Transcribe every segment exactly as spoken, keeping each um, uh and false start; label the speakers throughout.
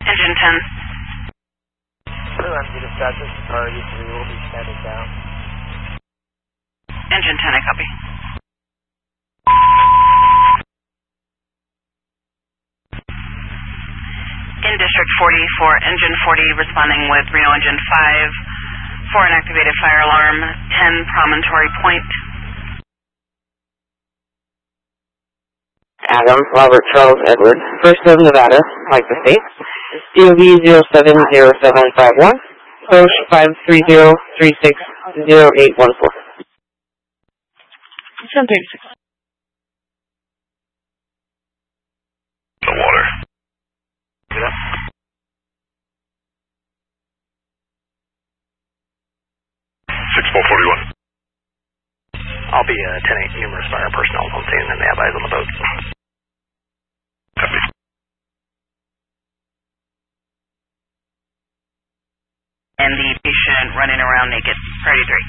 Speaker 1: Engine ten.
Speaker 2: Blue M D dispatch, this is priority three, we'll be standing down.
Speaker 1: Engine ten, I copy. In District forty for Engine forty, responding with Reno Engine five for an activated fire alarm, ten Promontory Point.
Speaker 3: Adam, Robert Charles Edward, First of Nevada, like the state. D O B zero seven zero seven five one, Coach five three zero three six zero eight one four.
Speaker 1: seven thirty-six.
Speaker 4: The water.
Speaker 2: Get up.
Speaker 4: six four forty-one.
Speaker 2: I'll be uh, ten eight, numerous fire personnel on scene, and they have eyes on the boat.
Speaker 4: Copy.
Speaker 1: And the patient running around naked. Priority three.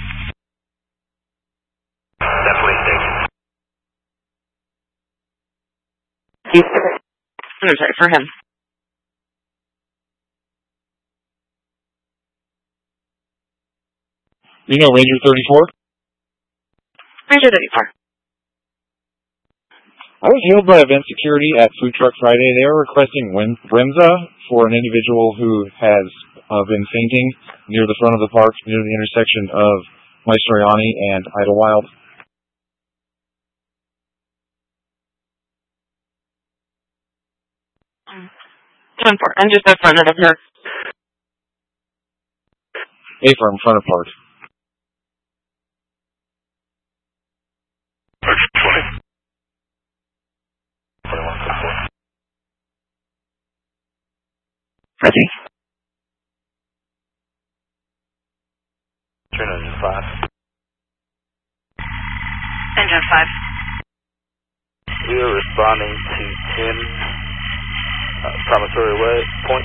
Speaker 2: Definitely taken.
Speaker 3: I'm sorry, for him.
Speaker 5: Reno Ranger thirty-four.
Speaker 3: Ranger thirty-four.
Speaker 5: I was hailed by Event Security at Food Truck Friday. They are requesting Win- Remza for an individual who has uh, been fainting near the front of the park, near the intersection of Maestroianni and Idlewild.
Speaker 3: ten four, I'm just in front of her.
Speaker 5: A-firm, front of park.
Speaker 4: twenty.
Speaker 3: Ready.
Speaker 2: Turn engine five.
Speaker 1: Engine five.
Speaker 2: We are responding to ten uh, Promontory Way Point.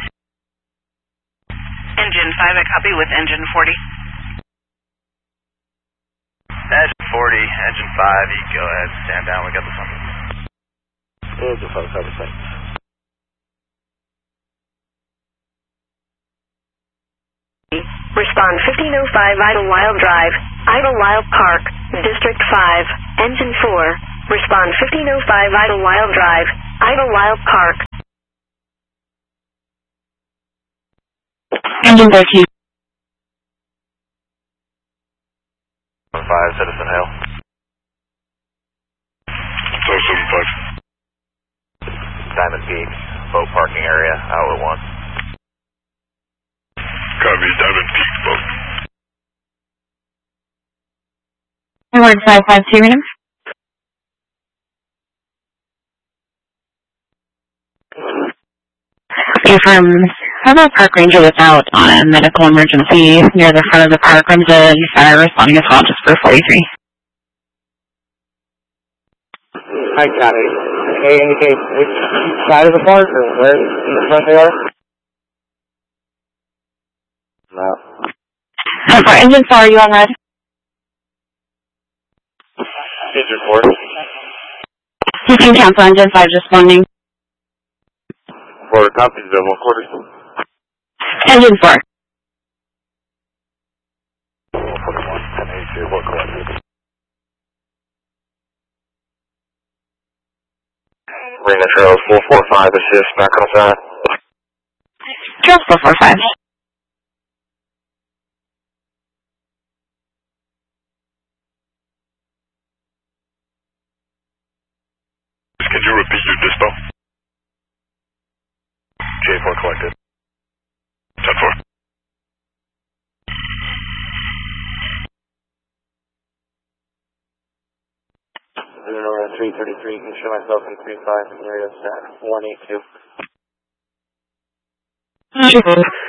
Speaker 1: Engine five, I copy with Engine forty.
Speaker 2: Engine forty, Engine five, you can go ahead, stand down, we got the something. Engine five, copy, thanks.
Speaker 6: Respond fifteen oh five Idlewild Drive, Idlewild Park, District five, Engine four. Respond fifteen oh five Idlewild Drive, Idlewild Park.
Speaker 3: Engine thirteen.
Speaker 2: five, Citizen Hill.
Speaker 4: So seven five.
Speaker 2: Diamond Peak, boat parking area, hour one.
Speaker 4: Copy, Diamond Peak boat.
Speaker 3: Forward five five two, Reno. A-firm, how about park ranger without on a medical emergency near the front of the park? Remza, you fire responding as well, just for forty-three. I got it. Okay, indicate which side of the park or where in the front they are? No. Uh, for engine four, are you on red?
Speaker 2: Engine four.
Speaker 3: You can cancel engine five responding.
Speaker 2: Border copy, zero one quarter.
Speaker 3: Engine four.
Speaker 2: forty-one, ten eighty-two, what collected? Reno Trails four four five, assist, back on the side.
Speaker 3: Trails four four five.
Speaker 4: Can you repeat your dispo?
Speaker 2: J four collected.
Speaker 4: ten four.
Speaker 2: Zero three thirty-three, can show myself in three five, area set one eight two.